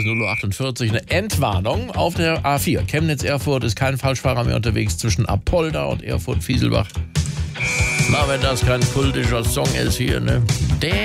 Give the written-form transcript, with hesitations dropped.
0:48 eine Entwarnung auf der A4. Chemnitz-Erfurt ist kein Falschfahrer mehr unterwegs zwischen Apolda und Erfurt-Fieselbach. Na, wenn das kein kultischer Song ist hier, ne?